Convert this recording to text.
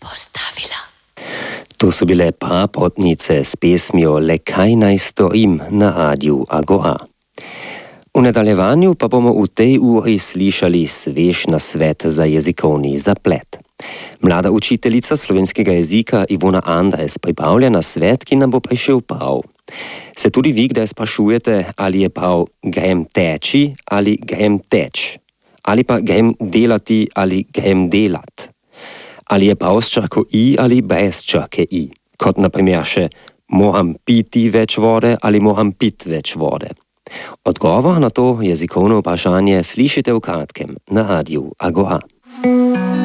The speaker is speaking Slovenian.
postavila. To so bile Prapotnice s pesmijo Le kaj naj storim na Radiu Agora. V nadaljevanju pa bomo v tej uri slišali svež nasvet za jezikovni zaplet. Mlada učiteljica slovenskega jezika Ivona Andres pripravlja nasvet, ki nam bo prišel prav. Se tudi vi kdaj sprašujete, ali je prav grem teči ali grem teč? Ali pa grem delati ali grem delat? Ali je prav s črko i ali brez črke i? Kot na primer še moram piti več vode ali moram pit več vode? Odgovor na to jezikovno vprašanje slišite v kratkem na Radiu Agora.